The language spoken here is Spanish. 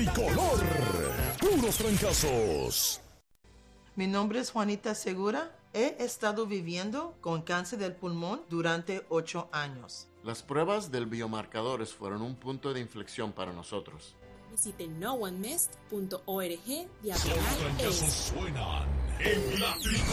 Tricolor. Puros trancazos. Mi nombre es Juanita Segura. He estado viviendo con cáncer del pulmón durante 8 años. Las pruebas del biomarcadores fueron un punto de inflexión para nosotros. Visite noonemissed.org/. Los trancazos suenan en la Tricolor.